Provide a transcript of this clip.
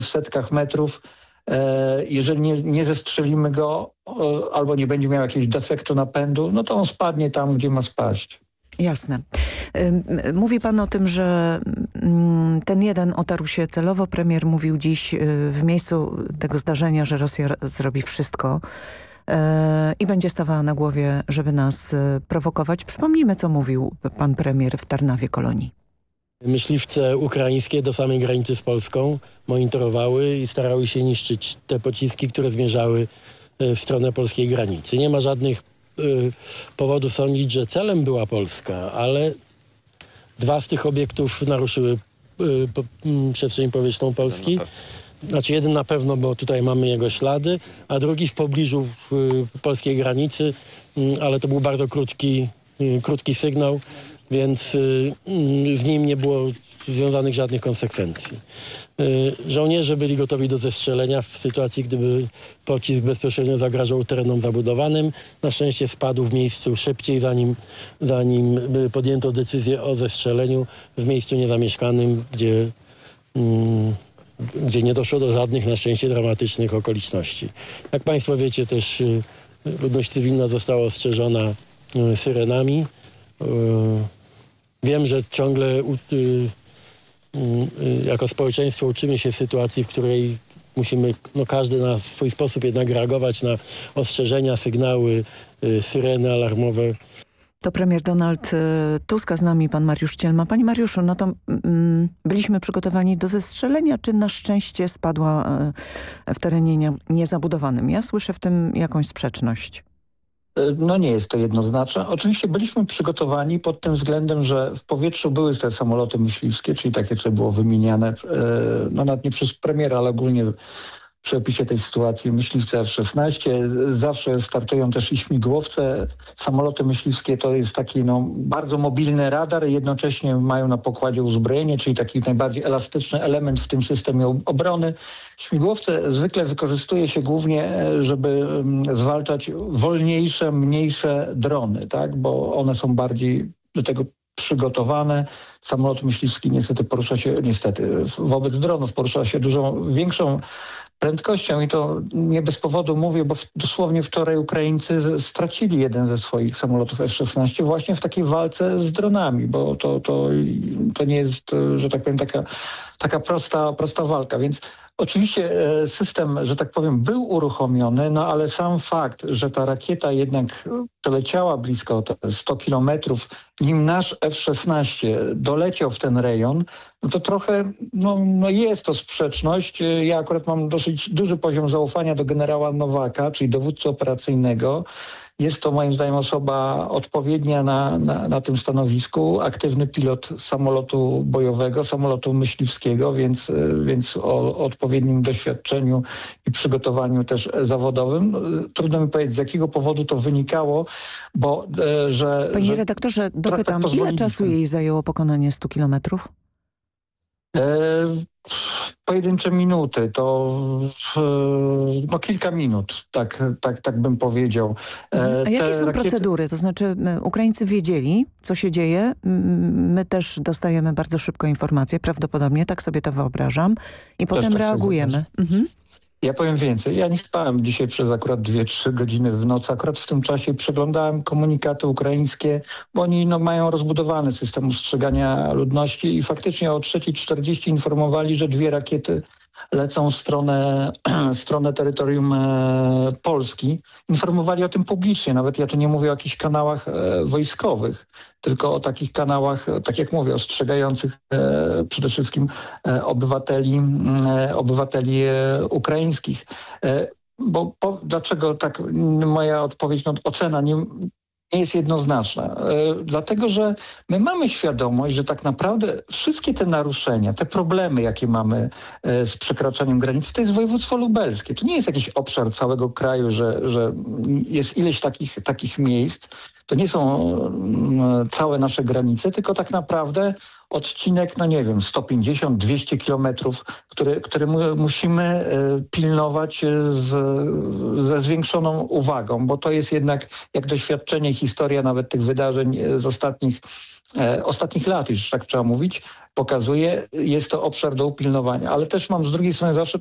w setkach metrów. Jeżeli nie zestrzelimy go albo nie będzie miał jakiegoś defektu napędu, no to on spadnie tam, gdzie ma spaść. Jasne. Mówi pan o tym, że ten jeden otarł się celowo. Premier mówił dziś w miejscu tego zdarzenia, że Rosja zrobi wszystko i będzie stawała na głowie, żeby nas prowokować. Przypomnijmy, co mówił pan premier w Tarnawie Kolonii. Myśliwce ukraińskie do samej granicy z Polską monitorowały i starały się niszczyć te pociski, które zmierzały w stronę polskiej granicy. Nie ma żadnych powodów sądzić, że celem była Polska, ale 2 z tych obiektów naruszyły przestrzeń powietrzną Polski. Znaczy jeden na pewno, bo tutaj mamy jego ślady, a drugi w pobliżu polskiej granicy, ale to był bardzo krótki sygnał, więc z nim nie było związanych żadnych konsekwencji. Żołnierze byli gotowi do zestrzelenia w sytuacji, gdyby pocisk bezpośrednio zagrażał terenom zabudowanym. Na szczęście spadł w miejscu szybciej, zanim podjęto decyzję o zestrzeleniu w miejscu niezamieszkanym, gdzie nie doszło do żadnych, na szczęście, dramatycznych okoliczności. Jak państwo wiecie, też ludność cywilna została ostrzeżona syrenami. Wiem, że ciągle jako społeczeństwo uczymy się sytuacji, w której musimy każdy na swój sposób jednak reagować na ostrzeżenia, sygnały, syreny alarmowe. To premier Donald Tusk, a z nami pan Mariusz Cielma. Panie Mariuszu, no to byliśmy przygotowani do zestrzelenia, czy na szczęście spadła w terenie niezabudowanym? Ja słyszę w tym jakąś sprzeczność. No nie jest to jednoznaczne. Oczywiście byliśmy przygotowani pod tym względem, że w powietrzu były te samoloty myśliwskie, czyli takie, co było wymieniane, no nawet nie przez premiera, ale ogólnie przy opisie tej sytuacji myśliwce F-16. Zawsze startują też i śmigłowce. Samoloty myśliwskie to jest taki bardzo mobilny radar i jednocześnie mają na pokładzie uzbrojenie, czyli taki najbardziej elastyczny element w tym systemie obrony. Śmigłowce zwykle wykorzystuje się głównie, żeby zwalczać wolniejsze, mniejsze drony, tak? Bo one są bardziej do tego przygotowane. Samolot myśliwski wobec dronów porusza się dużo większą prędkością i to nie bez powodu mówię, bo dosłownie wczoraj Ukraińcy stracili jeden ze swoich samolotów F-16 właśnie w takiej walce z dronami, bo to nie jest, że tak powiem, taka prosta walka, więc oczywiście system, że tak powiem, był uruchomiony, no ale sam fakt, że ta rakieta jednak przeleciała blisko 100 kilometrów, nim nasz F-16 doleciał w ten rejon, no to trochę jest to sprzeczność. Ja akurat mam dosyć duży poziom zaufania do generała Nowaka, czyli dowódcy operacyjnego. Jest to moim zdaniem osoba odpowiednia na tym stanowisku, aktywny pilot samolotu bojowego, samolotu myśliwskiego, więc o odpowiednim doświadczeniu i przygotowaniu też zawodowym. Trudno mi powiedzieć, z jakiego powodu to wynikało, bo że... Panie redaktorze, dopytam, ile czasu jej zajęło pokonanie 100 kilometrów? Pojedyncze minuty, to kilka minut, tak bym powiedział. A jakie są procedury? To znaczy Ukraińcy wiedzieli, co się dzieje. My też dostajemy bardzo szybko informacje, prawdopodobnie, tak sobie to wyobrażam. I potem reagujemy. Ja powiem więcej. Ja nie spałem dzisiaj przez akurat 2-3 godziny w nocy. Akurat w tym czasie przeglądałem komunikaty ukraińskie, bo oni mają rozbudowany system ostrzegania ludności i faktycznie o 3:40 informowali, że 2 rakiety lecą w stronę terytorium Polski. Informowali o tym publicznie. Nawet ja tu nie mówię o jakichś kanałach wojskowych, tylko o takich kanałach, tak jak mówię, ostrzegających przede wszystkim obywateli ukraińskich. Dlaczego tak moja odpowiedź, ocena nie jest jednoznaczna? Dlatego, że my mamy świadomość, że tak naprawdę wszystkie te naruszenia, te problemy, jakie mamy z przekraczaniem granicy, to jest województwo lubelskie. To nie jest jakiś obszar całego kraju, że jest ileś takich miejsc. to nie są całe nasze granice, tylko tak naprawdę odcinek, 150-200 kilometrów, który musimy pilnować ze zwiększoną uwagą, bo to jest jednak jak doświadczenie, historia nawet tych wydarzeń z ostatnich lat, już tak trzeba mówić, pokazuje, jest to obszar do upilnowania. Ale też mam z drugiej strony zawsze